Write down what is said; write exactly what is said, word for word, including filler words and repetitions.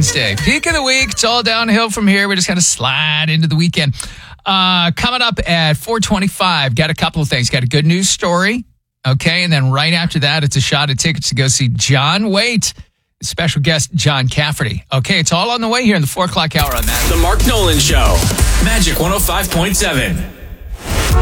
Wednesday. Peak of the week. It's all downhill from here. We just kind of slide into the weekend. Uh, coming up at four twenty-five, got a couple of things. Got a good news story. Okay, and then right after that, it's a shot at tickets to go see John Waite, special guest John Cafferty. Okay, it's all on the way here in the four o'clock hour on that. The Mark Nolan Show. Magic one oh five point seven.